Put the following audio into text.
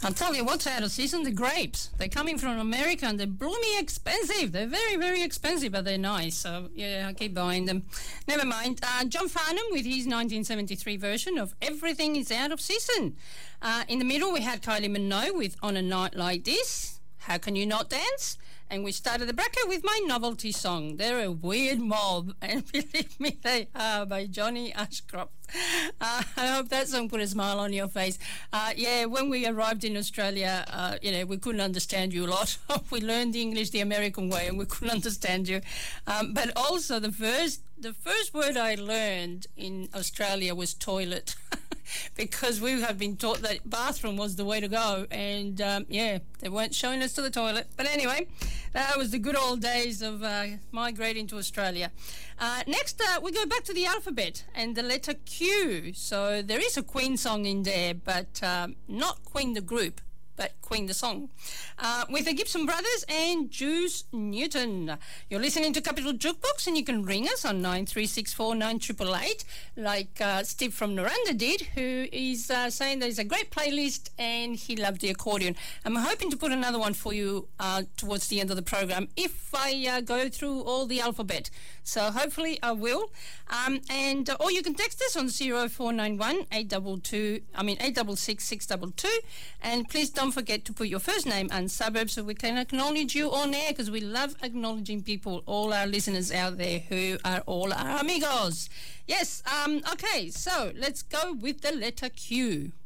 I'll tell you what's out of season, the grapes. They're coming from America and they're blooming expensive. They're very, very expensive, but they're nice. So, yeah, I keep buying them. Never mind. John Farnham with his 1973 version of Everything is Out of Season. In the middle, we had Kylie Minogue with On a Night Like This, How Can You Not Dance? And we started the bracket with my novelty song. They're a weird mob, and believe me, they are, by Johnny Ashcroft. I hope that song put a smile on your face. Yeah, when we arrived in Australia, we couldn't understand you a lot. We learned the English the American way, and we couldn't understand you. But also, the first word I learned in Australia was toilet. Because we have been taught that bathroom was the way to go, and they weren't showing us to the toilet. But anyway, that was the good old days of migrating to Australia. Next, we go back to the alphabet and the letter Q. So there is a Queen song in there, but not Queen the group, but Queen the song, with the Gibson Brothers and Juice Newton. You're listening to Capital Jukebox, and you can ring us on 9364 9888, like Steve from Noranda did, who is saying there's a great playlist and he loved the accordion. I'm hoping to put another one for you towards the end of the program if I go through all the alphabet. So hopefully I will. Or you can text us on 0491 866 622, and please don't forget to put your first name and suburb so we can acknowledge you on air, because we love acknowledging people, all our listeners out there who are all our amigos. Yes, okay, so let's go with the letter Q.